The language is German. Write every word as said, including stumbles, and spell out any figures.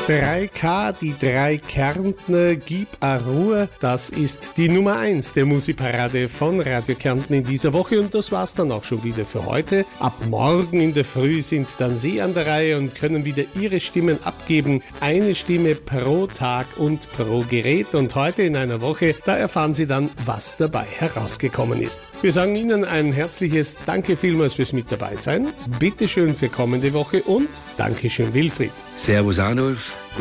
drei K, die drei Kärntner, Gib a Ruhe, das ist die Nummer eins der Musikparade von Radio Kärnten in dieser Woche und das war's dann auch schon wieder für heute. Ab morgen in der Früh sind dann Sie an der Reihe und können wieder Ihre Stimmen abgeben. Eine Stimme pro Tag und pro Gerät und heute in einer Woche, da erfahren Sie dann, was dabei herausgekommen ist. Wir sagen Ihnen ein herzliches Danke vielmals fürs mit dabei sein. Bitteschön für kommende Woche und Dankeschön Wilfried. Servus Arnulf.